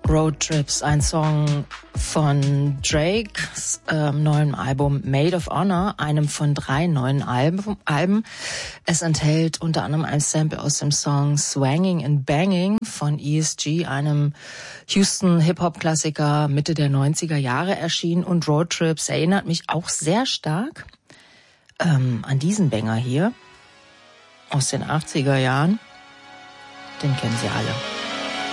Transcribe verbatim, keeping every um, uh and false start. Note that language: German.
Road Trips, ein Song von Drakes ähm, neuem Album Maid of Honor, einem von drei neuen Alben, Alben. Es enthält unter anderem ein Sample aus dem Song Swanging and Banging von E S G, einem Houston Hip-Hop-Klassiker Mitte der neunziger Jahre erschienen. Und Road Trips erinnert mich auch sehr stark ähm, an diesen Banger hier aus den achtziger Jahren. Den kennen Sie alle.